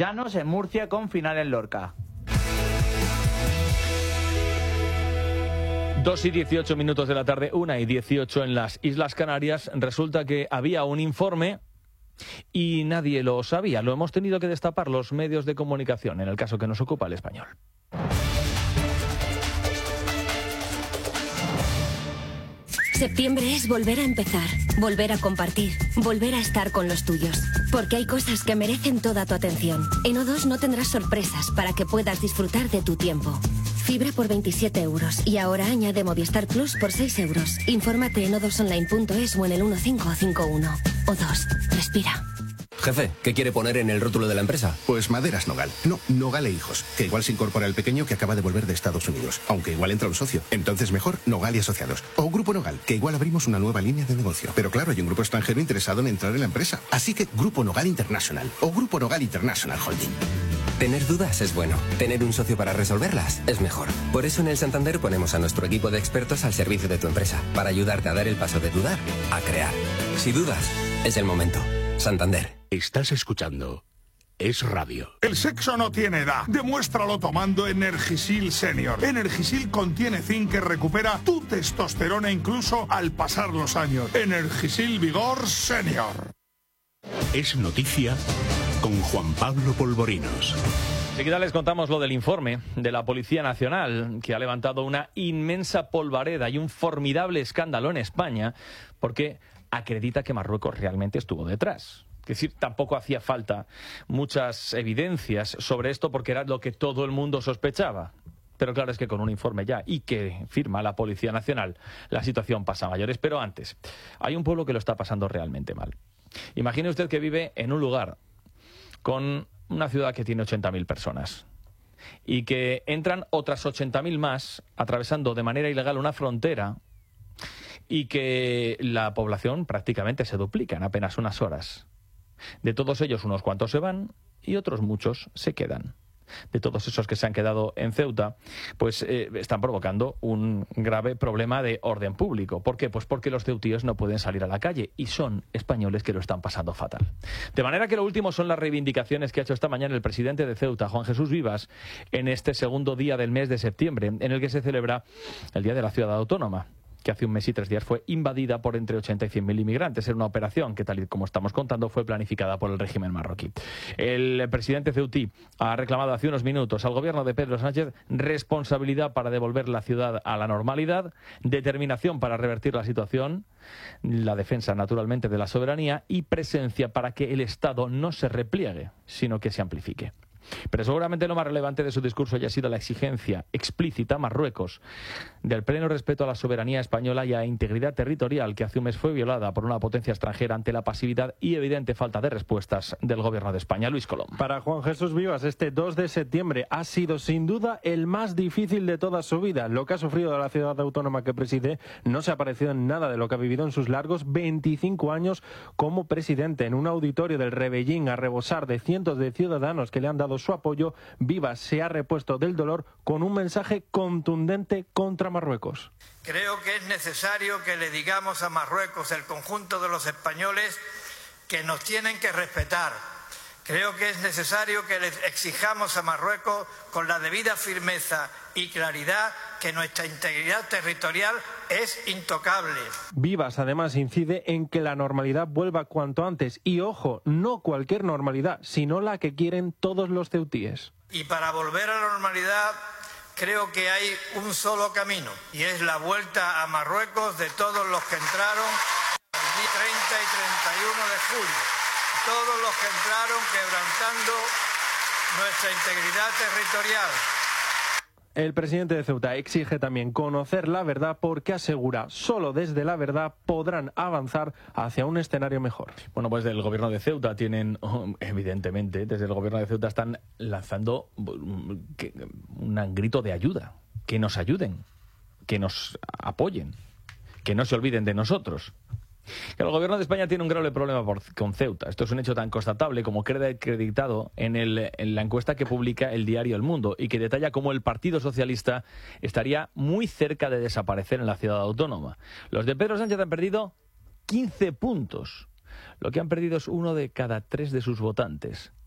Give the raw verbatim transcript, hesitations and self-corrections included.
Llanos en Murcia con final en Lorca. Dos y dieciocho minutos de la tarde, una y dieciocho en las Islas Canarias. Resulta que había un informe y nadie lo sabía. Lo hemos tenido que destapar los medios de comunicación, en el caso que nos ocupa El Español. Septiembre es volver a empezar, volver a compartir, volver a estar con los tuyos. Porque hay cosas que merecen toda tu atención. En O dos no tendrás sorpresas para que puedas disfrutar de tu tiempo. Fibra por veintisiete euros y ahora añade Movistar Plus por seis euros. Infórmate en o dos online punto es o en el uno cinco cinco uno. O dos, respira. Jefe, ¿qué quiere poner en el rótulo de la empresa? Pues Maderas Nogal. No, Nogal e Hijos. Que igual se incorpora el pequeño que acaba de volver de Estados Unidos. Aunque igual entra un socio. Entonces mejor Nogal y Asociados. O Grupo Nogal, que igual abrimos una nueva línea de negocio. Pero claro, hay un grupo extranjero interesado en entrar en la empresa. Así que Grupo Nogal International. O Grupo Nogal International Holding. Tener dudas es bueno. Tener un socio para resolverlas es mejor. Por eso en el Santander ponemos a nuestro equipo de expertos al servicio de tu empresa. Para ayudarte a dar el paso de dudar a crear. Si dudas, es el momento. Santander. Estás escuchando Es Radio. El sexo no tiene edad. Demuéstralo tomando Energisil Senior. Energisil contiene zinc que recupera tu testosterona incluso al pasar los años. Energisil Vigor Senior. Es noticia con Juan Pablo Polvorinos. Enseguida les contamos lo del informe de la Policía Nacional, que ha levantado una inmensa polvareda y un formidable escándalo en España, porque acredita que Marruecos realmente estuvo detrás. Es decir, tampoco hacía falta muchas evidencias sobre esto porque era lo que todo el mundo sospechaba. Pero claro, es que con un informe ya y que firma la Policía Nacional, la situación pasa a mayores. Pero antes, hay un pueblo que lo está pasando realmente mal. Imagine usted que vive en un lugar con una ciudad que tiene ochenta mil personas y que entran otras ochenta mil más atravesando de manera ilegal una frontera y que la población prácticamente se duplica en apenas unas horas. De todos ellos, unos cuantos se van y otros muchos se quedan. De todos esos que se han quedado en Ceuta, pues eh, están provocando un grave problema de orden público. ¿Por qué? Pues porque los ceutíes no pueden salir a la calle y son españoles que lo están pasando fatal. De manera que lo último son las reivindicaciones que ha hecho esta mañana el presidente de Ceuta, Juan Jesús Vivas, en este segundo día del mes de septiembre, en el que se celebra el Día de la Ciudad Autónoma, que hace un mes y tres días fue invadida por entre ochenta y cien mil inmigrantes. Era una operación que, tal y como estamos contando, fue planificada por el régimen marroquí. El presidente ceutí ha reclamado hace unos minutos al gobierno de Pedro Sánchez responsabilidad para devolver la ciudad a la normalidad, determinación para revertir la situación, la defensa, naturalmente, de la soberanía y presencia para que el Estado no se repliegue, sino que se amplifique. Pero seguramente lo más relevante de su discurso haya sido la exigencia explícita a Marruecos del pleno respeto a la soberanía española y a la integridad territorial que hace un mes fue violada por una potencia extranjera ante la pasividad y evidente falta de respuestas del gobierno de España. Luis Colom. Para Juan Jesús Vivas, este dos de septiembre ha sido sin duda el más difícil de toda su vida. Lo que ha sufrido de la ciudad autónoma que preside no se ha parecido en nada de lo que ha vivido en sus largos veinticinco años como presidente. En un auditorio del Rebellín a rebosar de cientos de ciudadanos que le han dado su apoyo, Vivas se ha repuesto del dolor con un mensaje contundente contra Marruecos. Creo que es necesario que le digamos a Marruecos, el conjunto de los españoles, que nos tienen que respetar. Creo que es necesario que les exijamos a Marruecos con la debida firmeza y claridad que nuestra integridad territorial es intocable. Vivas además incide en que la normalidad vuelva cuanto antes y, ojo, no cualquier normalidad, sino la que quieren todos los ceutíes. Y para volver a la normalidad creo que hay un solo camino y es la vuelta a Marruecos de todos los que entraron el día treinta y treinta y uno de julio. Todos los que entraron quebrantando nuestra integridad territorial. El presidente de Ceuta exige también conocer la verdad porque asegura, solo desde la verdad podrán avanzar hacia un escenario mejor. Bueno, pues del gobierno de Ceuta tienen, evidentemente, desde el gobierno de Ceuta están lanzando un grito de ayuda, que nos ayuden, que nos apoyen, que no se olviden de nosotros. El gobierno de España tiene un grave problema por, con Ceuta. Esto es un hecho tan constatable como queda acreditado en, el, en la encuesta que publica el diario El Mundo y que detalla cómo el Partido Socialista estaría muy cerca de desaparecer en la ciudad autónoma. Los de Pedro Sánchez han perdido quince puntos. Lo que han perdido es uno de cada tres de sus votantes.